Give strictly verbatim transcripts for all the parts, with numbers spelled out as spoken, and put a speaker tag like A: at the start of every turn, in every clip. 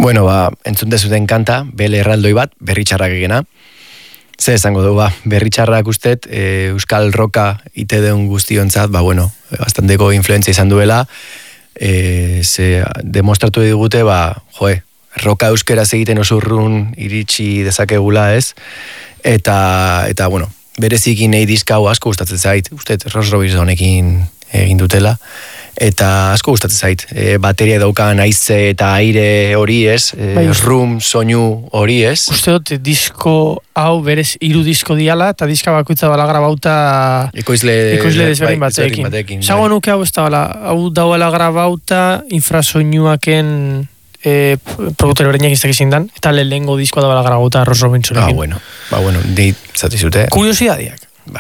A: Bueno, ba, entzun dezuten kanta, bele erraldoi bat, berritxarrak egena. Ze esango du, ba, berritxarrak ustet, e, euskal roka ite deun guztionzat, ba, bueno, bastanteko influentzia izan duela, e, ze demostratu digute, ba, joe, roka euskeraz egiten osurrun iritsi dezakegula, ez? Eta, eta bueno, berezikin nahi diskau asko gustatzen zait, ustet, Ross Robinsonekin egin dutela, eta asko gustatzen zait. E, bateria daukan aize eta aire hori ez, e, bai, room, soinu hori ez.
B: Uste dut, disko hau berez hiru disko diala, eta diska bakoitza bala grabauta
A: ekoizle,
B: ekoizle desberdin bai, batekin. batekin Zago bai. Nuke hau ez da bala, hau dauela grabauta infrasoinuaken e, produktori bereinak izak izin dan, eta lehengo diskoa dauela grabauta Ross Robinsonekin.
A: Ba, bueno, ba, bueno, di zatizute.
B: Kuriosidadiak.
A: Ba.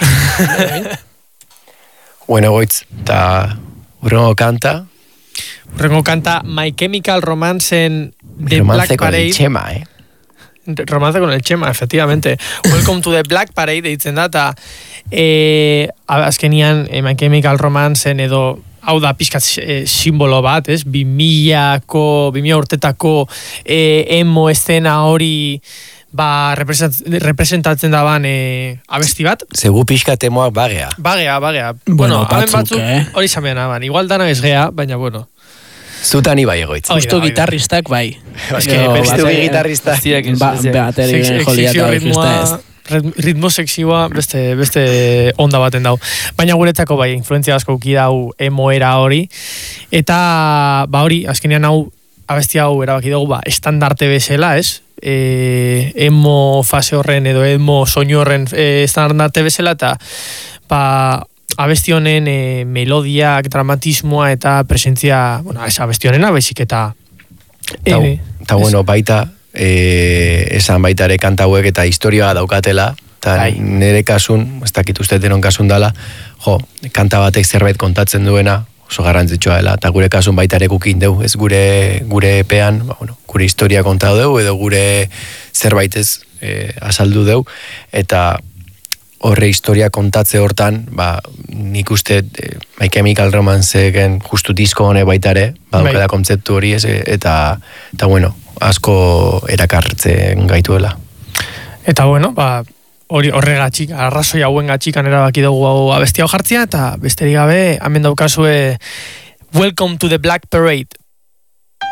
A: Bueno, goitz, eta urrengo kanta.
B: Urrengo kanta, My Chemical Romancen The Black Parade. Romance con el
A: Chema, eh?
B: Romance con el Chema, efectivamente. Welcome to the Black Parade, deitzen da, eta eh, azkenian eh, My Chemical Romancen edo hau da pixkat eh, simbolo bat, ez? Bimilako, bimila urtetako eh, emo estena hori ba, representatzen daban e, abesti bat.
A: Zegu pixka temoak bagea.
B: Bagea, bagea.
C: Bueno, bueno batzuk, batzuk eh?
B: Hori zamean aban. Igual dana ez gea, baina bueno.
A: Zutan ibai egoitz.
C: Justo gitarristak bai.
A: Eske, beste bi gitarristak.
C: Bateri joliata ez.
B: Ritmo seksiua beste, beste onda baten dau. Baina guretzako bai, influentzia asko uki dau emoera hori. Eta, ba hori, azkenean hau, abesti hau erabaki dugu, ba, estandarte bezala, ez? E, emo fase horren edo emo soinu horren e, estandarte bezala, eta ba, abesti honen e, melodiak, dramatismoa eta presentzia, bueno, ez abesti honena, baizik eta
A: eta e, bueno, baita e, esan baita ere kanta hauek eta historia daukatela, eta nire kasun, ez dakit uste denon kasun dala, jo, kanta batek zerbait kontatzen duena, oso garrantzitsua dela, eta gure kasun baita ere gukin deu, ez gure gure epean, ba, bueno, gure historia kontatu deu, edo gure zerbaitez e, azaldu deu, eta horre historia kontatze hortan, ba, nik uste e, My Chemical Romanceken justu disko hone baita ere, badaukela kontzeptu hori ez, eta, eta bueno, asko erakartzen gaituela.
B: Eta bueno, ba, hori horregatik, arrazoi hauen gatxikan erabaki dugu hau abesti hau jartzea, eta besterik gabe, hemen daukazue Welcome to the Black Parade.